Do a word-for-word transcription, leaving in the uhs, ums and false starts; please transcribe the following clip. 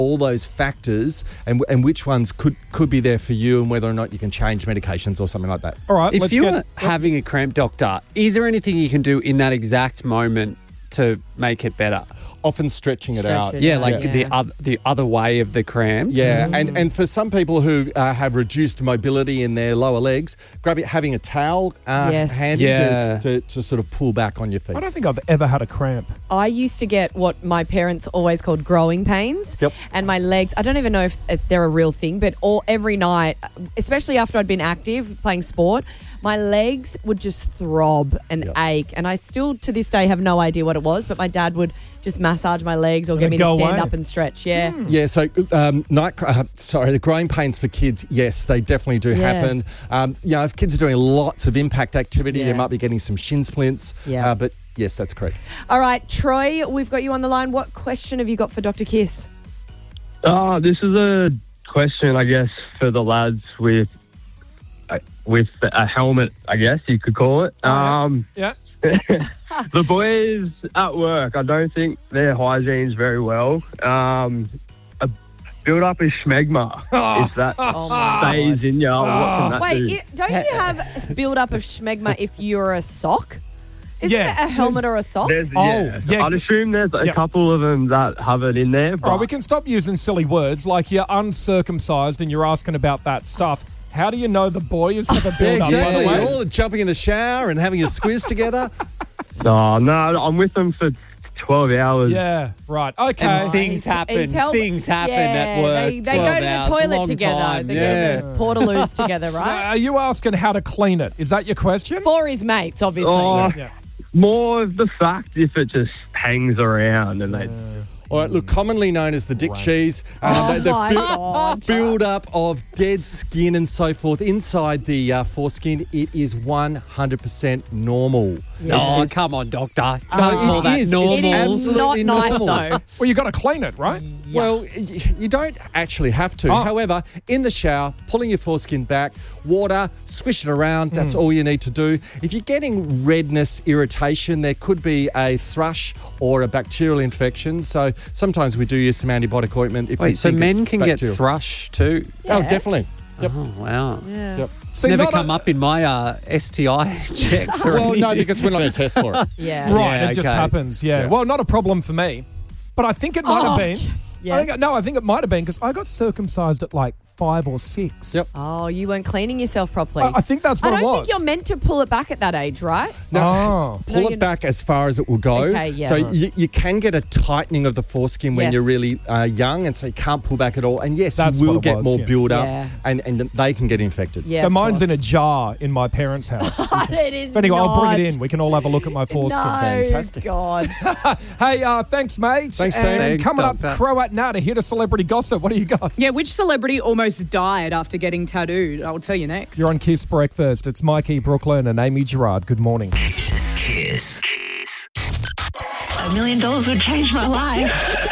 all those factors and and which ones could, could be there for you and whether or not you can change medications or something like that. All right, If let's you're get... having a cramp, doctor, is there anything you can do in that exact moment to make it better? Often stretching it Stretch out. it Yeah, out, like yeah. the other the other way of the cramp. Yeah, and, and for some people who uh, have reduced mobility in their lower legs, grab it, having a towel uh, Yes. handy Yeah. to, to, to sort of pull back on your feet. I don't think I've ever had a cramp. I used to get what my parents always called growing pains. Yep. And my legs, I don't even know if, if they're a real thing, but all every night, especially after I'd been active playing sport, my legs would just throb and Yep. ache. And I still, to this day, have no idea what it was, but my dad would just massage my legs or And get it'd me to go stand away. up and stretch. Yeah. Yeah, so um, night, uh, sorry, the growing pains for kids, yes, they definitely do Yeah. happen. Um, you know, if kids are doing lots of impact activity, Yeah. they might be getting some shin splints. Yeah. Uh, but yes, that's correct. All right, Troy, we've got you on the line. What question have you got for Doctor Kiss? Oh, this is a question, I guess, for the lads with uh, with a helmet, I guess you could call it. Um, Yeah. the boys at work, I don't think their hygiene's very well. Um, a build up of schmegma, if that Oh, my stays in you, what can that Wait, do? it, don't you have a build-up of schmegma if you're a sock? Isn't Yeah. it a helmet or a sock? There's, Oh, yeah. yeah. I'd assume there's a Yeah. couple of them that have it in there. But All right, we can stop using silly words like you're uncircumcised and you're asking about that stuff. How do you know the boys have a Yeah, build-up, by exactly. the way? You're all jumping in the shower and having a squiz together. No, no, I'm with them for twelve hours. Yeah, right. Okay. And things He's- happen. he's help- Things happen yeah, at work. They, they go twelve to the hours, toilet long together. time. They yeah. go to those portaloos together, So right? are you asking how to clean it? Is that your question? For his mates, obviously. Oh, Yeah. more of the fact if it just hangs around and they. All right, look, commonly known as the dick cheese. Um, Oh the the my build, God. build up of dead skin and so forth inside the uh, foreskin, it is one hundred percent normal. Oh, Yes. come on, doctor. Don't No, call it that is. It normal. It is absolutely not nice, normal. though. Well, you got to clean it, right? Well, y- you don't actually have to. Oh. However, in the shower, pulling your foreskin back, water, swish it around, that's all you need to do. If you're getting redness, irritation, there could be a thrush or a bacterial infection. So sometimes we do use some antibiotic ointment. If we Wait, so think men it's can get bacterial. thrush too? Oh, Yes. definitely. Yep. Oh, wow. Yeah. Yep. See, Never not come a- up in my uh, S T I checks or Well, anything. no, because we're not going to test for it. Yeah. Right, Yeah, it just okay. happens. Yeah. Yeah. Well, not a problem for me. But I think it might Oh, have been. yes. I think, no, I think it might have been because I got circumcised at like five or six. Yep. Oh, you weren't cleaning yourself properly. I, I think that's what I it don't was. think you're meant to pull it back at that age, right? No, Oh. pull No, it you're back as far as it will go. Okay, yes. So you, you can get a tightening of the foreskin when Yes. you're really uh, young, and so you can't pull back at all. And yes, That's you will what it get was, more yeah. build up, Yeah. and, and they can get infected. Yeah. so of mine's in a course. jar in my parents' house. It is But anyway, I'll bring it not. in. We can all have a look at my foreskin. No, Fantastic. God. Hey, uh, thanks, mate. Thanks, team. And Thanks, coming doctor. up, Croat now to hit a celebrity gossip. What do you got? Yeah, which celebrity almost died after getting tattooed? I'll tell you next. You're on Kiss Breakfast. It's Mikey Brooklyn and Amy Gerard. Good morning. Kiss. A million dollars would change my life.